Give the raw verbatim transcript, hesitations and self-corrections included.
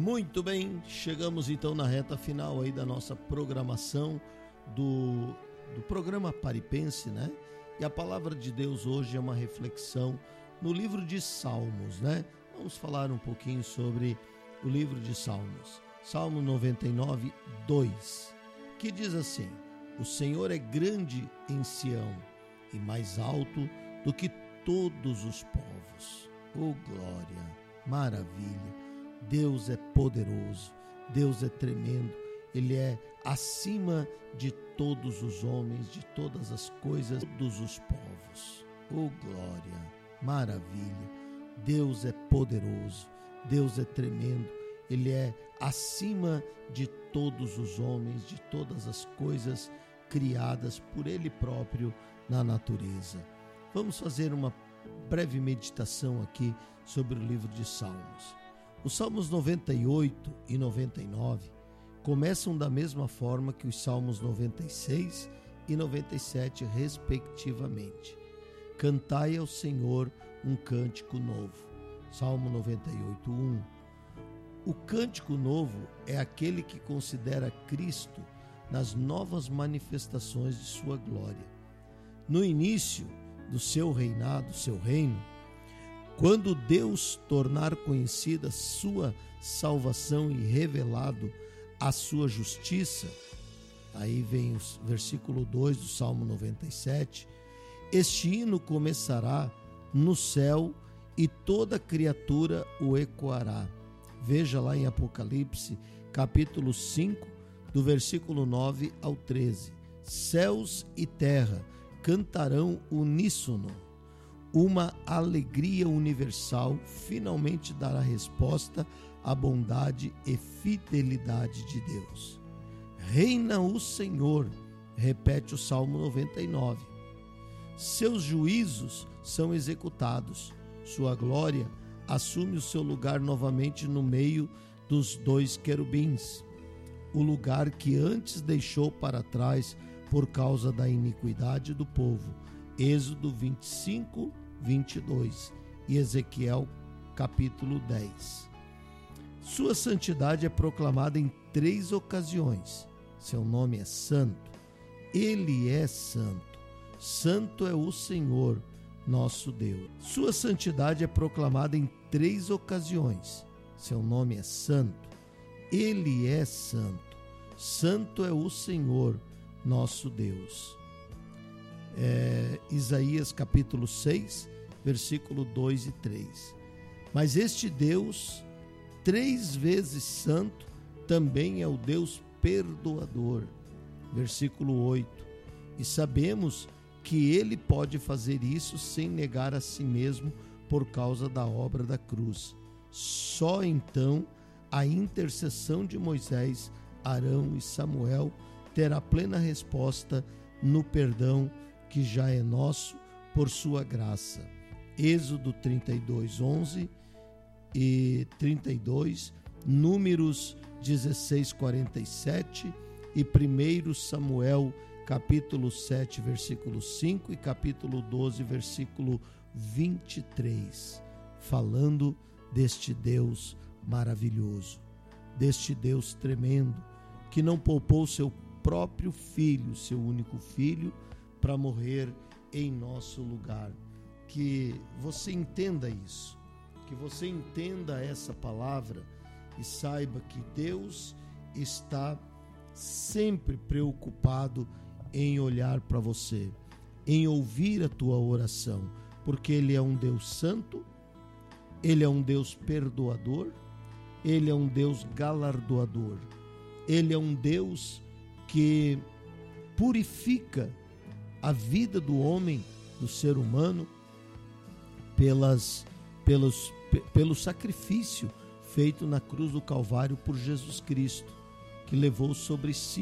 Muito bem, chegamos então na reta final aí da nossa programação do, do programa Paripense, né? E a palavra de Deus hoje é uma reflexão no livro de Salmos, né? Vamos falar um pouquinho sobre o livro de Salmos. Salmo noventa e nove, dois, que diz assim: o Senhor é grande em Sião e mais alto do que todos os povos. Oh glória, maravilha! Deus é poderoso, Deus é tremendo, Ele é acima de todos os homens, de todas as coisas, de todos os povos. Oh glória, maravilha! Deus é poderoso, Deus é tremendo, Ele é acima de todos os homens, de todas as coisas criadas por Ele próprio na natureza. Vamos fazer uma breve meditação aqui sobre o livro de Salmos. Os Salmos noventa e oito e noventa e nove começam da mesma forma que os Salmos noventa e seis e noventa e sete, respectivamente. Cantai ao Senhor um cântico novo. Salmo noventa e oito, um. O cântico novo é aquele que considera Cristo nas novas manifestações de sua glória. No início do seu reinado, seu reino, quando Deus tornar conhecida sua salvação e revelado a sua justiça, aí vem o versículo dois do Salmo noventa e sete, este hino começará no céu e toda criatura o ecoará. Veja lá em Apocalipse, capítulo cinco, do versículo nove ao treze. Céus e terra cantarão uníssono. Uma alegria universal finalmente dará resposta à bondade e fidelidade de Deus. Reina o Senhor, repete o Salmo noventa e nove. Seus juízos são executados, sua glória assume o seu lugar novamente no meio dos dois querubins, o lugar que antes deixou para trás por causa da iniquidade do povo. Êxodo vinte e cinco, vinte e dois e Ezequiel capítulo dez. Sua santidade é proclamada em três ocasiões. Seu nome é santo. Ele é santo. Santo é o Senhor, nosso Deus. Sua santidade é proclamada em três ocasiões. Seu nome é santo. Ele é santo. Santo é o Senhor, nosso Deus. É, Isaías capítulo seis, versículo dois e três. Mas este Deus, três vezes santo, também é o Deus perdoador. Versículo oito. E sabemos que Ele pode fazer isso sem negar a si mesmo por causa da obra da cruz. Só então a intercessão de Moisés, Arão e Samuel terá plena resposta no perdão que já é nosso por sua graça. Êxodo trinta e dois, onze e trinta e dois, Números dezesseis, quarenta e sete e primeiro Samuel capítulo sete, versículo cinco e capítulo doze, versículo vinte e três, falando deste Deus maravilhoso, deste Deus tremendo, que não poupou seu próprio filho, seu único filho, para morrer em nosso lugar. Que você entenda isso, que você entenda essa palavra e saiba que Deus está sempre preocupado em olhar para você, em ouvir a tua oração, porque Ele é um Deus santo, Ele é um Deus perdoador, Ele é um Deus galardoador, Ele é um Deus que purifica a vida do homem, do ser humano, pelas, pelos, pelo sacrifício feito na cruz do Calvário por Jesus Cristo, que levou sobre si